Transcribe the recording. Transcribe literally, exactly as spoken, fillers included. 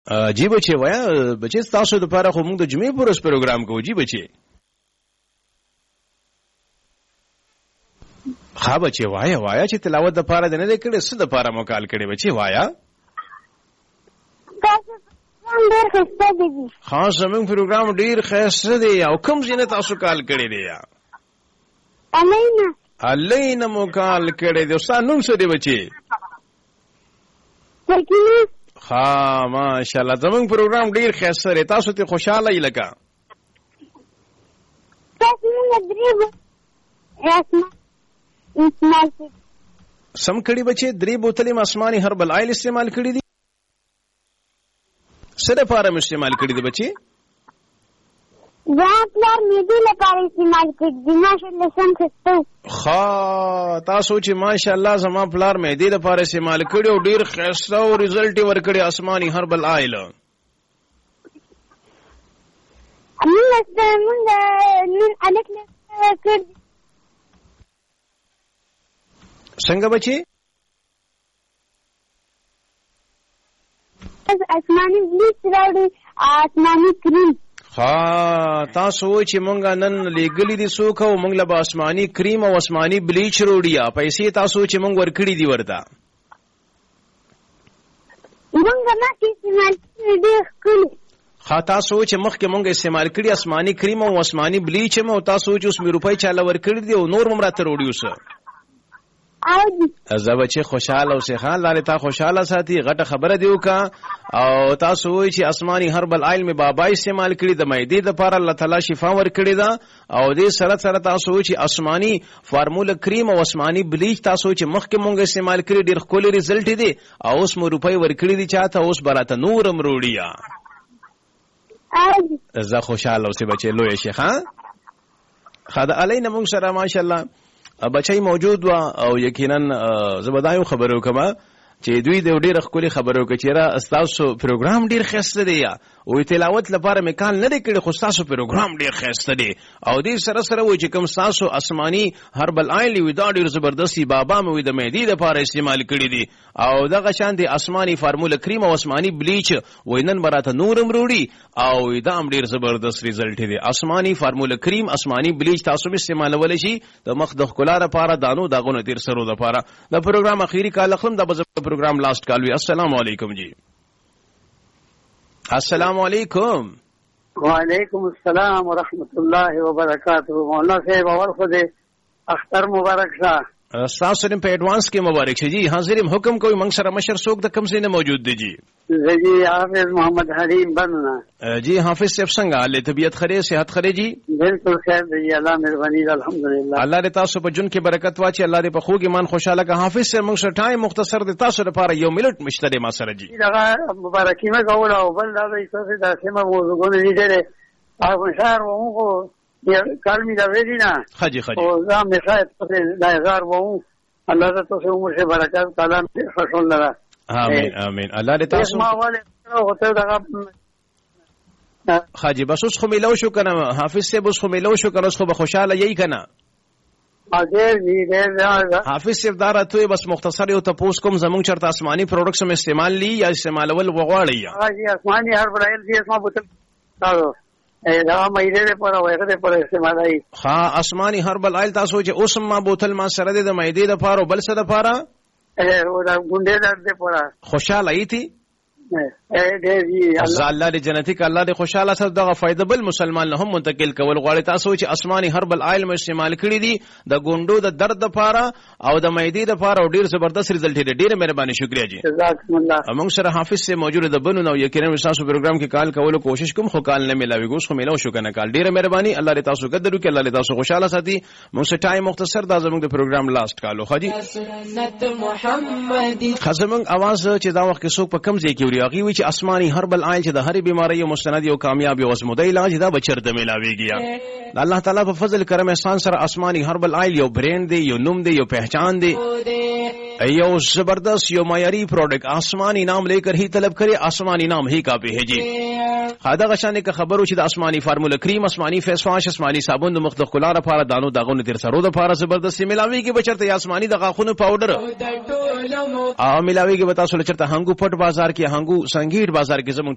جی بچي وایا بچي تاسو د پاره خو موږ د جمعې پورس پروګرام کوو جی بچي ها بچي وایا وایا چې تلاوت د پاره د نه کړي څه د پاره مو کال کړي بچي وایا ډیر خسته دي خاص زمون پروګرام ډیر خسته دی او کوم ځینې تاسو کال کړي دی یا الینا الینا مو کال کړي دی استاد نوم څه دی بچي سکینه ها ماشاءالله زمون پروګرام ډیر خسته دی تاسو ته خوشاله یې لکه تاسو موږ درې رسمه استعمال سم کړي بچي درې بوتلې آسماني هربل آیل استعمال کړي دي سره پاره استعمال کړي دي بچي زه پلار مېدی لپاره استعمال کړي دي ماشاءالله سم خسته ها تاسو چې ماشاءالله زما پلار مېدی لپاره استعمال کړي او ډیر خسته او رزلټ ورکړي آسماني هربل آیل موږ موږ نن الک کړ څنګه بچي آسماني بلیچ راوړي آسماني کریم ها تاسو چې مونږ نن لګلې دي سوکه او مونږ له آسماني کریم او آسماني بلیچ وروړي پیسې تاسو چې مونږ ورکړي دي ورته مونږ ما کې استعمال کړي دي ها تاسو چې مخکې مونږ استعمال کړي آسماني کریم او آسماني بلیچ مو تاسو چې اوس مې روپۍ چاله ورکړي دي او نور مم راته وروړي اوس زه بچي خوشاله اوسې خان لاله تا خوشاله ساتي غټه خبره دی وکا او تاسو وایي چې آسماني هربل آیل می بابا استعمال کړي د مېدې د لپاره الله تعالی شفا ور کړی دا او دې سره سره تاسو وایي چې آسماني فارموله کریم او آسماني بلیچ تاسو چې مخکې مونږ استعمال کړي ډیر خولي رزلټ دي او اوس مو روپۍ ور کړی دي چاته اوس براته نورم وروړي زه خوشاله اوسې بچي لوی شيخه خدای علینا مونږ سره ماشاءالله بچای موجود و او یقینا زبدایو خبرو کما چې دوی د ډېر خولي خبرو کې چیرې استاسو پروګرام ډیر خسته دی او تلاوت لپاره مکان نه دی کړي خو استاسو پروګرام ډیر خسته دی او دې سره سره و چې کوم استاسو آسماني هربل آیل وی دا ډیر زبردستي بابا مو د مېدی لپاره استعمال کړي دي او دغه شان دي آسماني فارموله کریم او آسماني بلیچ وینن براته نورم وروړي او دا هم ډیر زبردست ریزلټ دی آسماني فارموله کریم آسماني بلیچ تاسو استعمالول شي د مخ د خلاره لپاره دانو داغونه تیر سرو لپاره د پروګرام اخیری کال خلم د پروگرام لاسٹ کال بھی السلام علیکم جی السلام علیکم وعلیکم السلام ورحمۃ اللہ وبرکاتہ مولانا صاحب اور خود اختر مبارک شاہ تاسو په ایڈوانس کې مبارک شي جی حاضریم حکم کوي موږ سره مشر څوک د کم ځای نه موجود دی جی جی حافظ محمد حلیم بننا جی حافظ صاحب څنګه حال طبیعت خره صحت خره جی بالکل خیر دی الله مهرباني الحمدلله الله دې تاسو په جون کې برکت واچي الله دې په خوږ ایمان خوشاله کا حافظ صاحب موږ سره ټایم مختصر دي تاسو لپاره یو منټ مشتري ما سره جی دا مبارکي ما کوله او بل دا چې دا سیمه موضوعونه دي ډېر او شهر وو کالمی دا وینا خجی خجی او زام نشایت په دا هزار وو الله دې تاسو عمر سے برکات تعالی دې خوشحال لرا امين امين الله دې تاسو ما والے هوته دا خاجي بس اوس خو ملو شو کنه حافظ سے بس خو ملو شو کنه اوس خو به خوشاله یی کنه اجر دې دې حافظ سے دارته بس مختصر یو تاسو کوم زمون چرته آسمانی پروډکټس هم استعمال لی یا استعمالول وغواړی یا حاجی آسمانی هر برایل دې اسما بوتل تاسو دا مېده پر وایغه پر استعمالای ها آسمانی هربل آیل تاسو چې اوس ما بوتل ما سره د مېده د پاره بل څه د پاره او دا ګونډه درته پره خوشاله ایتی اے دې الله الله دې جنتی ک الله دې خوشاله سره دغه فائدہ بل مسلمان له هم منتقل کول غواړي تاسو چې آسمانی هربل آیل مې استعمال کړی دي د ګوندو د درد لپاره او د مېدی لپاره او ډیر زبردست رزلټ دی ډیر مهرباني شکریا جی جزاکم الله موږ سره حافظ سے موجود د بنو نو یقینا تاسو پروګرام کې کال کولو کوشش کوم خو کال نه ملاوي ګوس خو ملاو شو کنه کال ډیر مهرباني الله دې تاسو قدر وکړي الله دې تاسو خوشاله ساتي موږ سره ټایم مختصر دا زموږ د پروګرام لاست کالو خدي سنت محمد خزمن आवाज چې دا وخت کې څوک په کم ځای کې وری هغه وی چې آسمانی هربل آیل چې د هرې بیماری او مستند او کامیاب او ازموده علاج دا بچر د ملاويږي الله تعالی په فضل کرم احسان سره آسمانی هربل آیل یو برند دی یو نوم دی یو پہچان دی یو زبردست یو معیاری پروڈکٹ آسمانی نام لے کر ہی طلب کرے آسمانی نام ہی کافی ہے جی خادا غشانے کا خبرو چې د آسمانی فارموله کریم آسمانی فیس واش آسمانی صابون د مختلف کلار لپاره دانو داغونو تر سرو د لپاره زبردست ملاوي کې بچرته آسمانی د غاخونو پاوډر او ملاوي کې بتا سول چرته هنګو پټ بازار کې هنګو سنگیټ بازار کې زمون